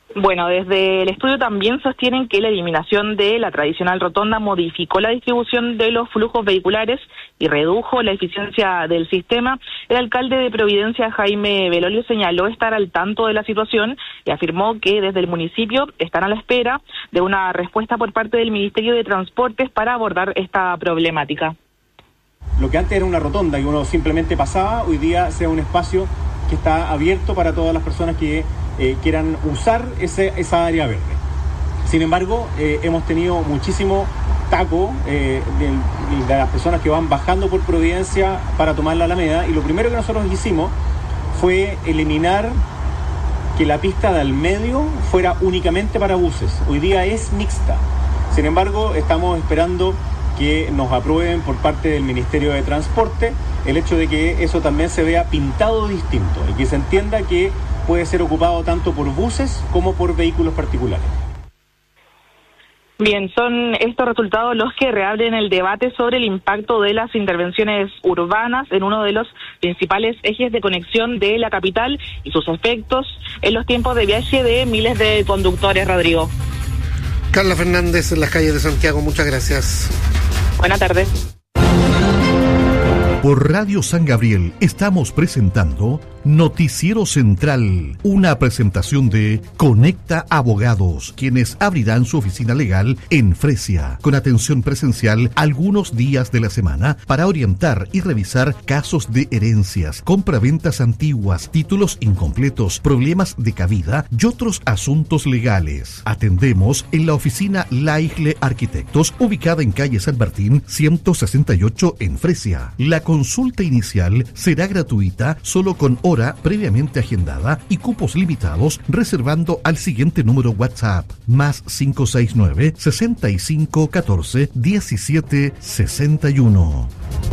Bueno, desde el estudio también sostienen que la eliminación de la tradicional rotonda modificó la distribución de los flujos vehiculares y redujo la eficiencia del sistema. El alcalde de Providencia, Jaime Belolio, señaló estar al tanto de la situación y afirmó que desde el municipio están a la espera de una respuesta por parte del Ministerio de Transportes para abordar esta problemática. Lo que antes era una rotonda y uno simplemente pasaba, hoy día sea un espacio que está abierto para todas las personas que quieran usar esa área verde. Sin embargo, hemos tenido muchísimo taco de las personas que van bajando por Providencia para tomar la Alameda, y lo primero que nosotros hicimos fue eliminar que la pista del medio fuera únicamente para buses. Hoy día es mixta. Sin embargo, estamos esperando que nos aprueben por parte del Ministerio de Transporte el hecho de que eso también se vea pintado distinto y que se entienda que puede ser ocupado tanto por buses como por vehículos particulares. Bien, son estos resultados los que reabren el debate sobre el impacto de las intervenciones urbanas en uno de los principales ejes de conexión de la capital y sus efectos en los tiempos de viaje de miles de conductores, Rodrigo. Carla Fernández, en las calles de Santiago, muchas gracias. Buenas tardes. Por Radio San Gabriel estamos presentando Noticiero Central, una presentación de Conecta Abogados, quienes abrirán su oficina legal en Fresia, con atención presencial algunos días de la semana para orientar y revisar casos de herencias, compraventas antiguas, títulos incompletos, problemas de cabida y otros asuntos legales. Atendemos en la oficina Laigle Arquitectos, ubicada en calle San Martín 168 en Fresia. La consulta inicial será gratuita solo con hora previamente agendada y cupos limitados, reservando al siguiente número WhatsApp +569 65 14 17 61.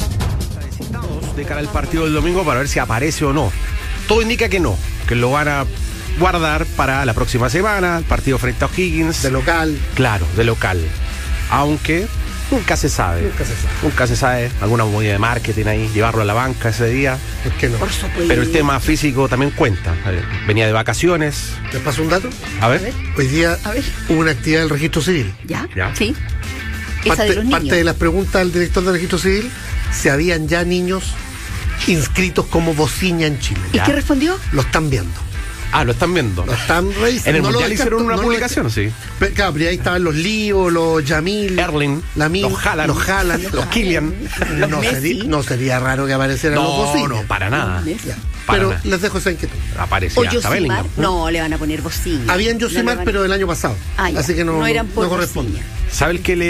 De cara al partido del domingo para ver si aparece o no. Todo indica que no, que lo van a guardar para la próxima semana, el partido frente a O'Higgins. De local. Claro, de local. Aunque nunca se sabe. Nunca se sabe. Alguna movida de marketing ahí, llevarlo a la banca ese día. ¿Por qué no? Pero el tema físico también cuenta. Venía de vacaciones. ¿Les paso un dato? A ver. Hoy día hubo una actividad del registro civil. ¿Ya? Sí. Esa de los niños. Parte de las preguntas al director del registro civil, si habían ya niños inscritos como Bociña en Chile. ¿Y qué respondió? Lo están viendo. Ah, lo están viendo. Lo están revisando. En el Mundial hicieron una publicación, sí. Pero, claro, pero ahí estaban los Líos, los Yamil, Erling, Lamil, los Haaland, los Kylian. No sería raro que aparecieran los Bociña. No, para nada. Pero les dejo esa inquietud. Aparecía hasta Bellingham. No, le van a poner Bociña. Habían Yosimar, pero del año pasado. Así que no corresponde. ¿Sabe el que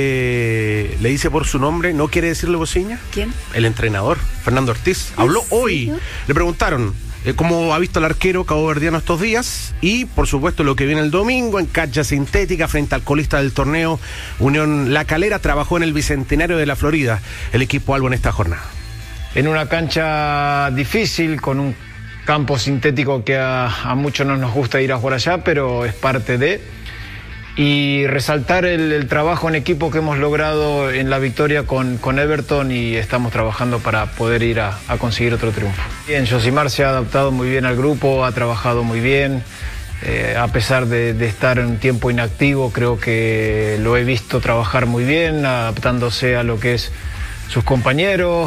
le dice por su nombre? ¿No quiere decirle Bociña? ¿Quién? El entrenador, Fernando Ortiz. Habló hoy. Le preguntaron cómo ha visto el arquero caboverdiano estos días y, por supuesto, lo que viene el domingo en cancha sintética frente al colista del torneo, Unión La Calera. Trabajó en el Bicentenario de la Florida el equipo albo en esta jornada. En una cancha difícil, con un campo sintético que a muchos no nos gusta ir a jugar allá, pero es parte de... Y resaltar el trabajo en equipo que hemos logrado en la victoria con Everton, y estamos trabajando para poder ir a conseguir otro triunfo. Bien, Yosimar se ha adaptado muy bien al grupo, ha trabajado muy bien. A pesar de estar en un tiempo inactivo, creo que lo he visto trabajar muy bien, adaptándose a lo que es sus compañeros,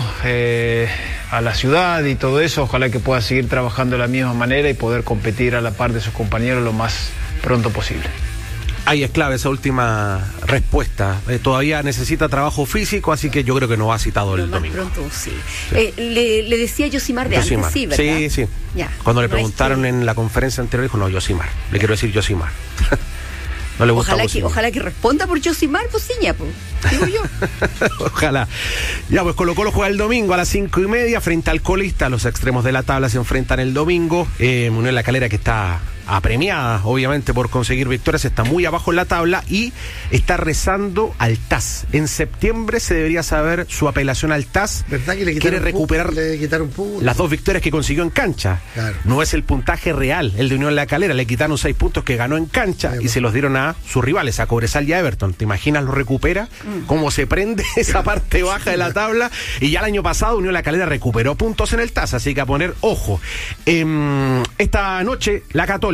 a la ciudad y todo eso. Ojalá que pueda seguir trabajando de la misma manera y poder competir a la par de sus compañeros lo más pronto posible. Ahí es clave esa última respuesta. Todavía necesita trabajo físico, así que yo creo que no ha citado el domingo. Pronto, sí. Le decía Yosimar de Yosimar. Antes, sí, ¿verdad? Sí. Ya. Cuando le preguntaron en la conferencia anterior, dijo, no, Yosimar. Le quiero decir Yosimar. No le gusta ojalá que responda por Yosimar Bociña, pues, digo yo. Ojalá. Ya, pues Colo-Colo juega el domingo a las 5:30 frente al colista. Los extremos de la tabla se enfrentan el domingo. Unión La Calera, que está apremiada, obviamente, por conseguir victorias, está muy abajo en la tabla y está rezando al TAS. En septiembre se debería saber su apelación al TAS. ¿Verdad que le quiere recuperar las 2 victorias que consiguió en cancha? Claro. No es el puntaje real, el de Unión La Calera. Le quitaron 6 puntos que ganó en cancha y se los dieron a sus rivales, a Cobresal y a Everton. ¿Te imaginas lo recupera? ¿Cómo se prende esa parte baja de la tabla? Y ya el año pasado Unión La Calera recuperó puntos en el TAS, así que a poner ojo. Esta noche la Católica